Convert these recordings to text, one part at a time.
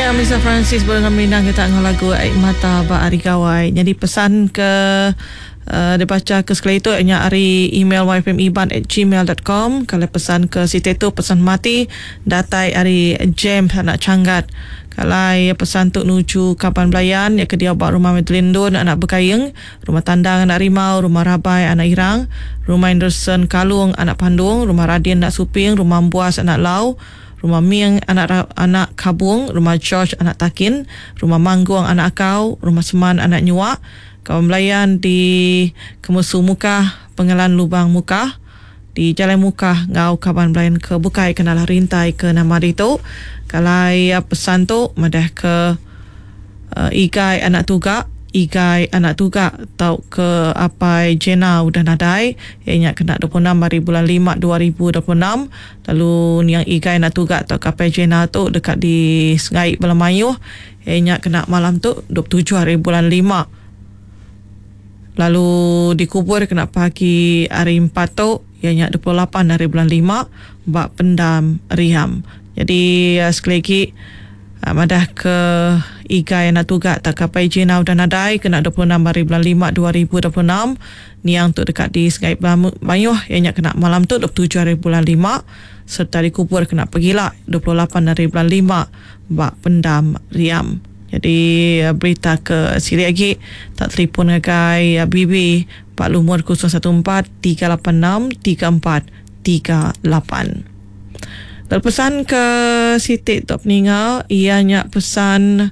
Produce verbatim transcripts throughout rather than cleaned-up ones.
Saya mister Francis dengan Minang kita ngau lagu Air Mata Ba Ari Gawai. Jadi pesan ke uh, dibaca ke sekali itu hanya ari email y f m iban at gmail dot com. Kalau pesan ke Siti tu pesan mati datai ari jam anak canggat. Kalau ya pesan tu nuju Kapan Belayan ya ke dia buat rumah Medlindun anak Bekayeng, rumah Tandang anak Rimau, rumah Rabai anak Irang, rumah Anderson Kalung anak Pandung, rumah Radin anak Suping, rumah Buas anak Lau, rumah Ming anak anak Kabung, rumah George anak Takin, rumah Mangguang anak Akau, rumah Seman anak Nyuak, Kawan Belayan di Kemusu Mukah, Pengelan Lubang Mukah, di Jalan Mukah ngau Kawan Belayan ke Bukai kenalah rintai ke nama itu. Kalau ya pesan tu madah ke uh, Igai anak Tugak, Igai anak Tugak tau ke apa Jena udah nadai ianya kena dua puluh enam hari bulan lima dua ribu dua puluh enam. Lalu yang Igai anak Tugak tau ke apa Jena tu dekat di Sengai Belamayu ianya kena malam tu dua puluh tujuh hari bulan lima. Lalu dikubur kena pagi hari empat tu ianya dua puluh lapan hari bulan lima bak pendam Riam. Jadi uh, sekali lagi uh, madah ke Igai anak Tugak tak kapai Jena udah nadai kena dua puluh enam hari bulan lima dua ribu dua puluh enam. Niang tu dekat di Sengai Bayuh ianya kena malam tu dua puluh tujuh hari bulan lima serta dikubur kena pergilah dua puluh lapan hari bulan lima bak pendam Riam. Jadi uh, berita ke sini lagi tak telefon ngagai uh, Bibi Pak Lumur kosong satu empat tiga lapan enam tiga empat tiga lapan. Dan pesan ke Siti Tok Peninggal ianya pesan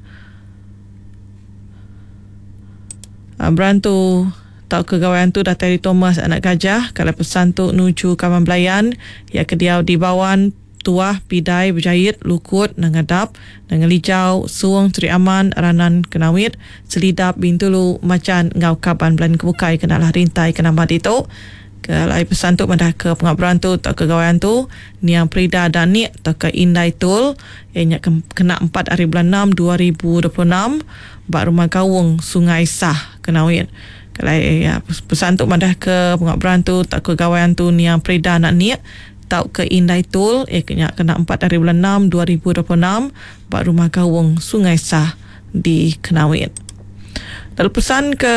uh, berantu tau kegawaian tu datang dari Thomas anak Gajah. Kalau pesan tu nuju Kawan Belayan ia kediau di Bawan Tuah Pidai Berjayit Lukut Nangadap Nangalijau Suang Seri Aman Ranan Kenawit Selidap Bintulu Macan Ngau Kaban Belayan Kebukai kenalah rintai kenamat itu. Kalau pesan tu madah ke pengabaran tu atau kegawaian tu Niang Prida dan Nik atau ke Indai Tul ianya kena empat hari bulan enam dua ribu dua puluh enam bak rumah Kawung Sungai Sah Kenawit. Kalau ya, pesan tu madah ke pengabaran tu atau kegawaian tu Niang Prida dan Nik tau ke Indai Tul ia kena kena empat hari bulan enam dua ribu dua puluh enam bak rumah Kawung Sungai Sah di Kenawit. Lalu pesan ke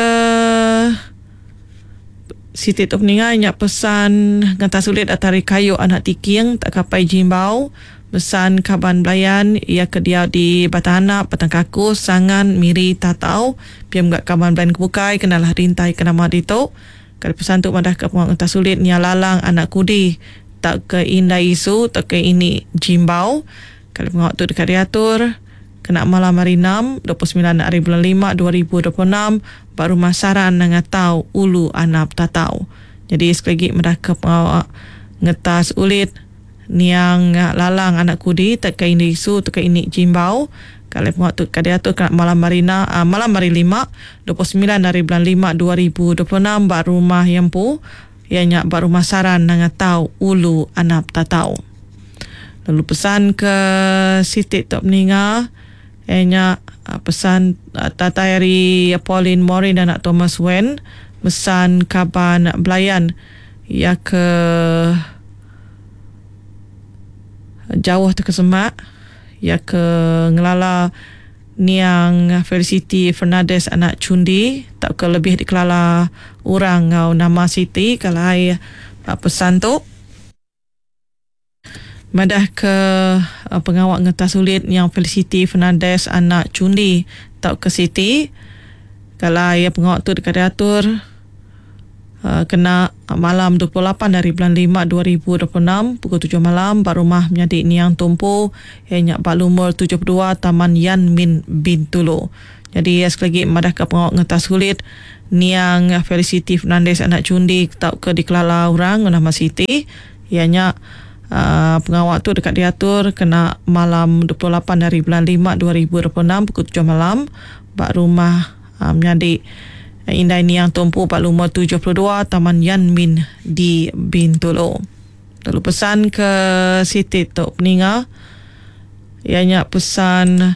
Siti Tok Peninggal nyak pesan ngata sulit atari kayu anak Tiking tak kapai Jimbau pesan Kaban Belayan ia kedia di Batahana Patang Kaku Sangan Miri Tatau piam gak Kaban Belayan Kebukai kenalah rintai kenama dito. Kalau pesan tu madah ke ngata sulit nya Lalang anak Kudi tak ke Indai Isu tak ke ini Jimbau. Kalau pengawak tu dekat diatur kena malam hari enam dua puluh sembilan hari bulan lima dua ribu dua puluh enam baru masaran nangatau ulu anap tatau. Jadi sekali lagi mereka pengawak ngetas ulit niang Lalang anak Kudi tak ke ini Isu tak ke ini Jimbau. Kalau pengawak tu dekat diatur kena malam hari na, uh, malam hari lima dua puluh sembilan hari bulan lima dua ribu dua puluh enam baru rumah Yempu ianya baru masaran nangatau ulu anap tatau. Lalu pesan ke Siti Tok Peninggal ianya uh, pesan uh, Tatayari Pauline Morin dan anak Thomas Wen pesan Kaban Belayan ia ke jauh tu ke Semak ia ke Ngelala Niang Felicity Fernandez anak Cundi tak ke lebih dikelala orang ngau nama Siti. Kalau ai uh, pesan tu madah ke uh, pengawak ngetas sulit yang Felicity Fernandez anak Cundi tau ke Siti. Kalau ia pengawak tu dekat diatur uh, kena uh, malam dua puluh lapan dari bulan lima dua ribu dua puluh enam pukul tujuh malam bar rumah menjadi Niang Tumpu ianya Pak Lumur tujuh puluh dua Taman Yan Min Bintulu. Jadi sekali lagi madah ke pengawak ngetas sulit Niang Felicity Fernandez anak Cundi tau ke dikelala orang nama Siti ianya Uh, pengawak tu dekat diatur kena malam dua puluh lapan dari bulan lima dua ribu dua puluh enam pukul tujuh malam bak rumah uh, menjadi uh, Indai Niang Tumpu Pak Lumur tujuh puluh dua Taman Yan Min di Bintulu. Lalu pesan ke Siti Tok Peninggal ianya pesan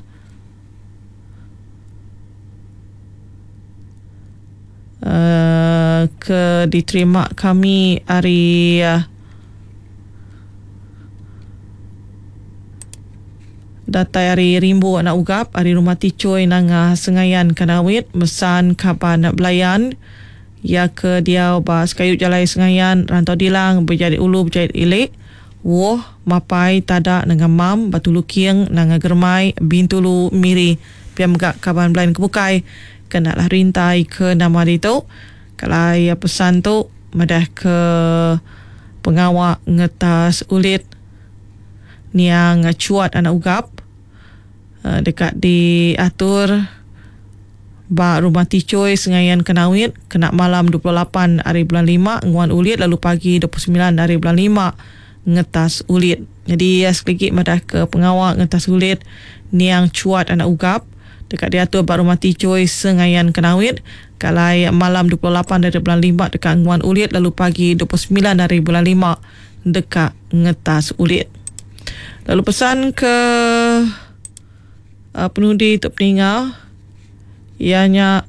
uh, ke diterima kami hari uh, datai hari rimbu anak ugap hari rumah ticoy nang uh, sengayan kanawit mesan kaban belayan ya ke dia ba sekayut jalai sengayan rantau dilang berjadi ulu berjadi ilik woh mapai tada dengan mam batu lukiang nang germai bintulu miri piam gak kaban belayan kebukai kena lah rintai ke nama itu kalau ya pesan tu madah ke pengawak ngetas ulit niang cuat anak ugap uh, dekat diatur ba rumah ticoy sengayan kenawit kena malam dua puluh lapan hari bulan lima nguan ulit lalu pagi dua puluh sembilan hari bulan lima ngetas ulit. Jadi ya sekali madah ke pengawak ngetas ulit niang cuat anak ugap dekat diatur ba rumah ticoy sengayan kenawit kalai malam dua puluh lapan hari bulan lima dekat nguan ulit lalu pagi dua puluh sembilan hari bulan lima dekat ngetas ulit. Lalu pesan ke uh, penudi untuk peninggal ianya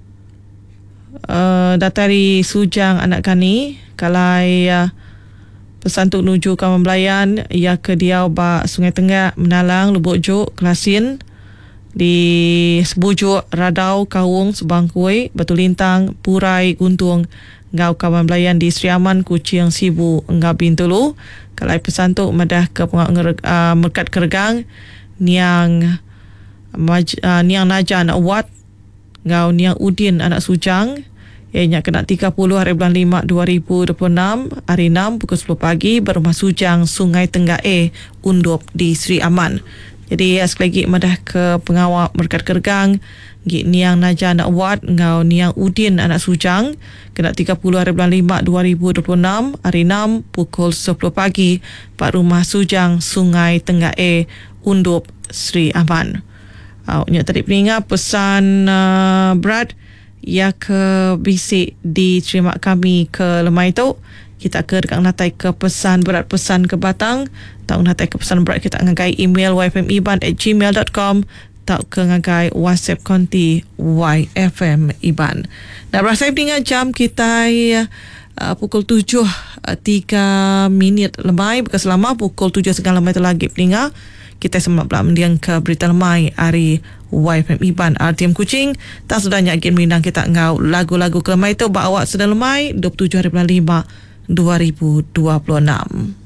uh, datari Sujang anak kani kalai uh, pesan tu nuju Kawan Belayan ia ke Diau ba Sungai Tengah Menalang Lubuk Juk Kelasin di Sebujuk Radau Kawung Sebangkui Batu Lintang Purai Guntung ngau Kawan Belayan di Sri Aman Kuching Sibu ngau Bintulu kalai pesan tu madah ke pengak uh, Merkat Keregang niang maj, uh, niang Naja anak Wat ngau niang Udin anak Sujang ianya kena tiga puluh hari bulan lima dua ribu dua puluh enam hari enam pukul sepuluh pagi berumah Sujang Sungai Tengah E Undup di Sri Aman. Jadi sekali lagi madah ke pengawak Merkat Keregang gi niang Naja anak Wat ngau niang Udin anak Sujang kena tiga puluh hari bulan lima dua ribu dua puluh enam hari enam pukul sepuluh pagi Pak Rumah Sujang Sungai Tengah E Undup Sri Aman. Awaknya tadi peningat pesan uh, berat ia ke bisik diterima kami ke lemai tu kita ke dekat natai ke pesan berat pesan ke batang tak natai ke pesan berat kita ngagai email y f m iban at gmail dot com tak ke ngagai WhatsApp konti Y F M Iban. Nak berasa peningat jam kita uh, pukul tujuh tiga minit lemai bekas lama pukul tujuh setengah lemai tu lagi peningat kita semua belam mendiang ke berita lemai hari Y F M Iban R T M Kuching tak sudahnya agin menindang kita ngau lagu-lagu ke lemai tu bawa awak sedang lemai dua puluh tujuh hari bulan lima dua ribu dua puluh enam.